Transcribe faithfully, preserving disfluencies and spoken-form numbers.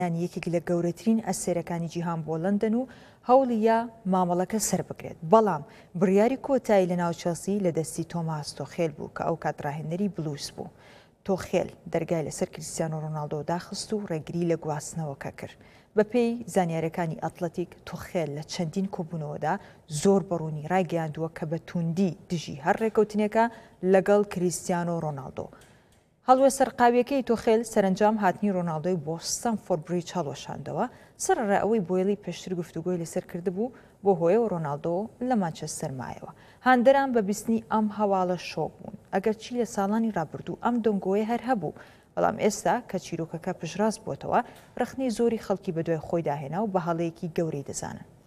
یانی یەکێک لە گەورەترین ئەسێرەکانی جیهان بۆ لەندەن و هەوڵیە مامەڵەکە سەر بگرێت، بەڵام بڕیاری کۆتایی لە ناو چێلسی لە دەستی تۆماس تۆخێل بوو کە ئەو کات ڕاهێنەری بلوس بوو. تۆخێل دەرگای لەسەر کریستیانۆ ڕۆناڵدۆ داخست و ڕێگری لە گواستنەوەکە کرد. بەپێی زانیاریەکانی ئەتلەتیک، تۆخێل لە چەندین کۆبوونەوەدا زۆر بەڕوونی ڕایگەیاندووە کە بە توندی دژی هەر ڕێکەوتنێکە لەگەڵ کریستیانۆ ڕۆناڵدۆ. هەڵوێ سەرقاویەکەی تۆخێل سەرنجام هاتنی ڕۆناڵدۆی بۆ ستەمفۆرد بریج هەڵوەشاندەوە، سەرەڕای ئەوەی بۆیڵی پێشتر گفتوگۆی لەسەر کردبوو بۆ هۆیەوە ڕۆناڵدۆ لە مانچەستەر مایەوە. هاندەران بە بیستنی ئەم هەواڵە شۆک بوون، ئەگەر چی لە ساڵانی ڕابردوو ئەم دۆنگۆیە هەر هەبوو، بەڵام ئێستا کە چیرۆکەکە پشتڕاست بووەتەوە ڕخنی زۆری خەڵکی بەدوای خۆی داهێنا و بە هەڵەیەکی گەورەی دەزانن.